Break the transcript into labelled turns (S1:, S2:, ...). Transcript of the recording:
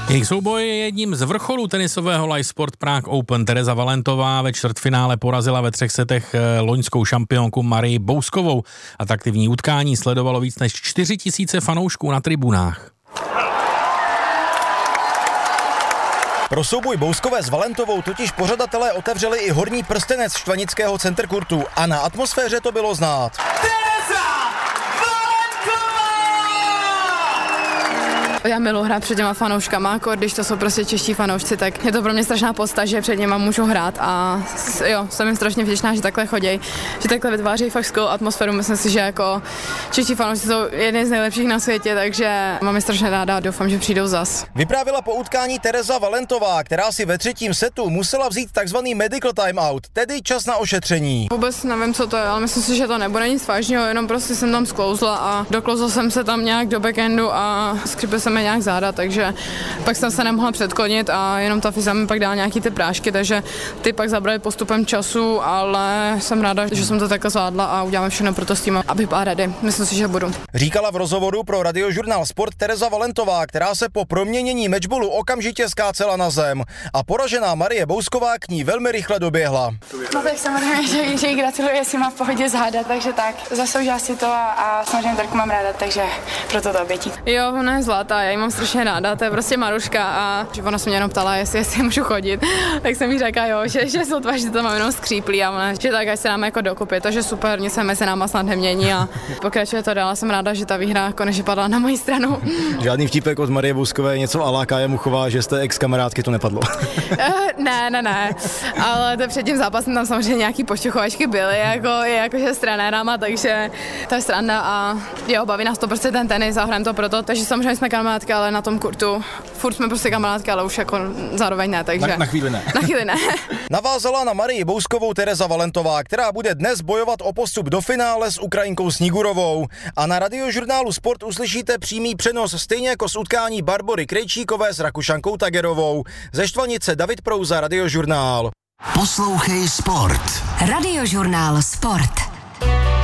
S1: Jejich souboj je jedním z vrcholů tenisového Live Sport Prague Open. Tereza Valentová ve čtvrtfinále porazila ve 3 setech loňskou šampionku Marii Bouskovou. Atraktivní utkání sledovalo víc než 4 000 fanoušků na tribunách.
S2: Pro souboj Bouskové s Valentovou totiž pořadatelé otevřeli i horní prstenec štvanického centerkurtu a na atmosféře to bylo znát.
S3: Já miluji hrát před těma fanouškama, jako když to jsou prostě čeští fanoušci, tak je to pro mě strašná podsta, že před něma můžu hrát a jo, jsem jim strašně vděčná, že takhle chodí, že takhle vytváří fakt skvělou atmosféru. Myslím si, že jako čeští fanoušci jsou jedni z nejlepších na světě, takže mám je strašně ráda a doufám, že přijdou zas.
S2: Vyprávěla po utkání Tereza Valentová, která si ve 3. setu musela vzít takzvaný medical timeout, tedy čas na ošetření.
S3: Vůbec nevím, co to je, ale myslím si, že to nebude nic vážného, jenom prostě jsem tam sklouzla a doklouzla jsem se tam nějak do backendu a skřípil jsem nějak záda, takže pak jsem se nemohla předklonit a jenom ta fyzia mi pak dala nějaký ty prášky, takže ty pak zabrali postupem času, ale jsem ráda, že jsem to takhle zvládla a uděláme všechno pro to s tím, abych byla ready. Myslím si, že budu.
S2: Říkala v rozhovoru pro Radiožurnál Sport Tereza Valentová, která se po proměnění mečbolu okamžitě skácela na zem a poražená Marie Bousková k ní velmi rychle doběhla.
S4: No tak samozřejmě, že jí gratuluji, jestli má v pohodě záda, takže tak. Zasloužila si to a samozřejmě Terku mám ráda, takže proto to obětí.
S3: Jo, ona je zlatá, já jí mám strašně ráda, to je prostě Maruška a že ona se mě jenom ptala, jestli můžu chodit, tak jsem jí řekla, jo, že jsou dva, že to mám jenom skříplý a ona, že tak, až se dáme jako dokupy, takže super, nic se mezi náma snad nemění a pokračuje to dál, jsem ráda, že ta výhra konečně padla na moji stranu.
S2: Žádný vtípek od Marie Bouskové, něco a la Kája Muchová, že jste ex-kamarádky, to nepadlo.
S3: Ne, ale to před tím zápasem tam samozřejmě nějaký pošťuchovačky byly, jakože s trenérama, takže to je sranda a jo, baví nás to prostě ten tenis a hrajeme to proto, takže samozřejmě jsme kamarádky, ale na tom kurtu furt jsme prostě kamarádky, ale už jako zároveň ne, takže...
S2: Na chvíli ne.
S3: Na chvíli ne.
S2: Navázala na Marii Bouskovou Tereza Valentová, která bude dnes bojovat o postup do finále s Ukrajinkou Snigurovou. A na Radiožurnálu Sport uslyšíte přímý přenos stejně jako z utkání Barbory Krejčíkové s Rakušankou Tagerovou. Ze Štvanice David Prouza, Radiožurnál.
S5: Poslouchej Sport.
S6: Radiožurnál Sport.